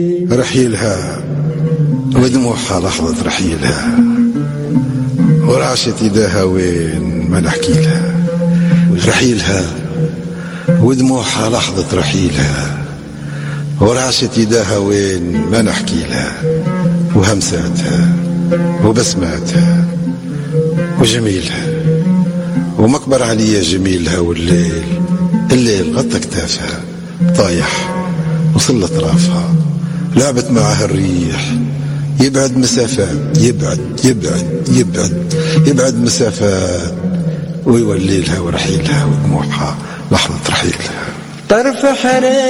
رحيلها ودموعها لحظة رحيلها، ورعشت يداها وين ما نحكي لها. رحيلها ودموعها لحظة رحيلها، ورعشت يداها وين ما نحكي لها. وهمساتها وبسماتها وجميلها ومكبر عليا جميلها. الليل غطى كتافها طايح وصل اطرافها، لعبت معها الريح يبعد مسافات، يبعد مسافات، ويولي لها ورحيلها ودموعها لحظة رحيلها. طرف حنان